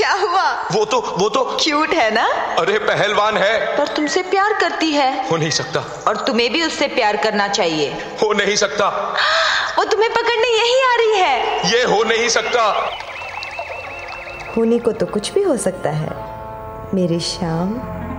क्या हुआ? वो तो क्यूट है ना? अरे पहलवान है। पर तुमसे प्यार करती है। हो नहीं सकता। और तुम्हें भी उससे प्यार करना चाहिए। हो नहीं सकता। वो तुम्हें पकड़ने यही आ रही है। ये हो नहीं सकता। होने को तो कुछ भी हो सकता है मेरी शाम।